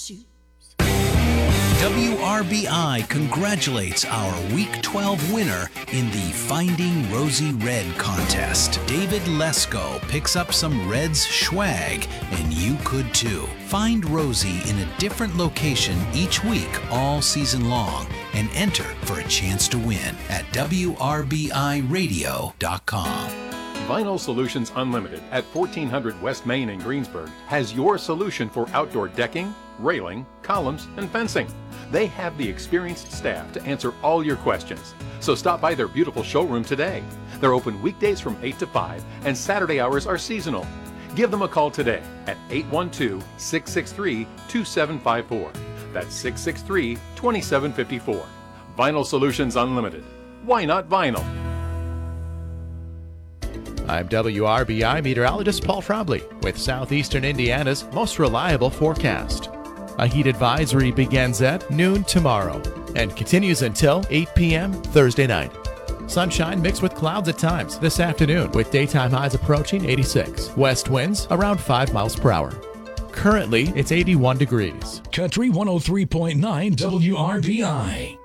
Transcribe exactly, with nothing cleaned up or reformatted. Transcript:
shoes. W R B I congratulates our Week twelve winner in the Finding Rosie Red contest. David Lesko picks up some Reds swag, and you could too. Find Rosie in a different location each week all season long and enter for a chance to win at W R B I radio dot com. Vinyl Solutions Unlimited at fourteen hundred West Main in Greensburg has your solution for outdoor decking, railing, columns, and fencing. They have the experienced staff to answer all your questions. So stop by their beautiful showroom today. They're open weekdays from eight to five, and Saturday hours are seasonal. Give them a call today at eight one two, six six three, two seven five four. That's six six three, two seven five four. Vinyl Solutions Unlimited. Why not vinyl? I'm W R B I meteorologist Paul Frobley with Southeastern Indiana's most reliable forecast. A heat advisory begins at noon tomorrow and continues until eight p.m. Thursday night. Sunshine mixed with clouds at times this afternoon with daytime highs approaching eighty-six. West winds around five miles per hour. Currently, it's eighty-one degrees. Country one oh three point nine W R B I.